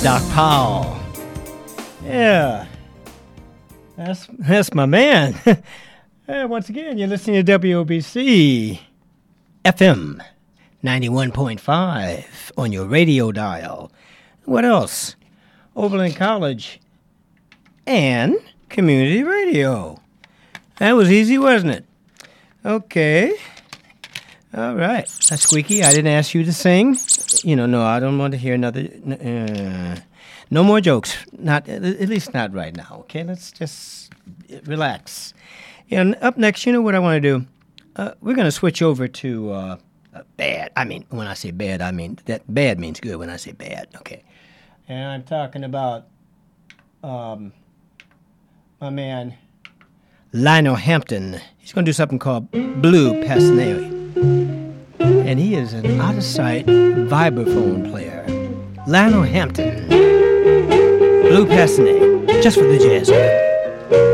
Doc Powell. Yeah, that's my man. Once again, you're listening to WOBC FM 91.5 on your radio dial. What else? Overland College and community radio. That was easy, wasn't it? Okay. All right. That's Squeaky. I didn't ask you to sing. No, I don't want to hear another. No more jokes. Not at least not right now. Okay, let's just relax. And up next, you know what I want to do? We're going to switch over to bad. I mean, when I say bad, I mean that bad means good. When I say bad, okay. And I'm talking about my man Lionel Hampton. He's going to do something called Blue Passionate. And he is an out-of-sight vibraphone player. Lionel Hampton. Blue Passionate. Just for the jazz.